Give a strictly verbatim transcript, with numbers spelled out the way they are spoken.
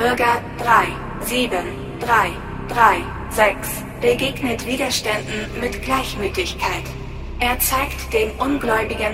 Bürger drei sieben drei drei sechs begegnet Widerständen mit Gleichmütigkeit. Er zeigt den Ungläubigen